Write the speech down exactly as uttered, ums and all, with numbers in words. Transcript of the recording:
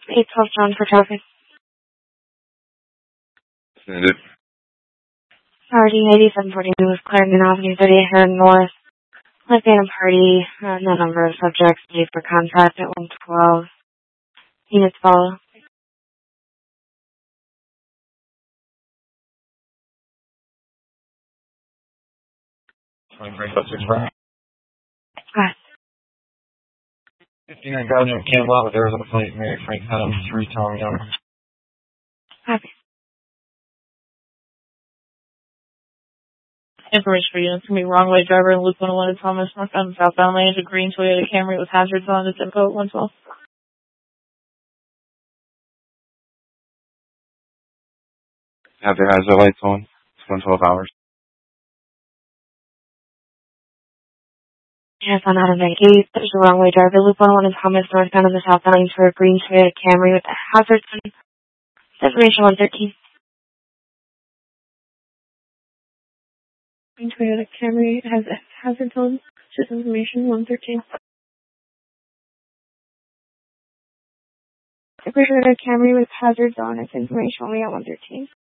eight twelve John for traffic. Send it. Party eighty-seven forty-two with Clarendon Avenue, thirty-eight here north. Left Phantom Party, uh, no number of subjects, made for contact at one twelve. Units follow. twenty-three foot six right. Pass. fifty-nine Gardner Campbell with Arizona Plate, Mary Frank Adams, three Tom Young. Copy. Information for you. It's going to be wrong way driver in Loop one oh one at Thomas, northbound and southbound lanes, a green Toyota Camry with hazards on its info at one twelve. Have their hazard lights on. It's one twelve hours. Yes, on out of Yankee. There's a wrong way driver. Loop one oh one in Thomas, northbound and the southbound lanes for a green Toyota Camry with hazards on. Information one thirteen. Green Toyota Camry has hazards on. Just information one thirteen. Green Toyota Camry with hazards on. It's information only at one thirteen.